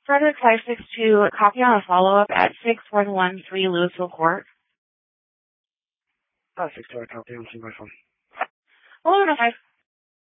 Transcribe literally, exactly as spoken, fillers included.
Frederick five six two, copy on a follow-up at six one one three Louisville Court. five six two, I copy. I'm seeing my phone. Hello, five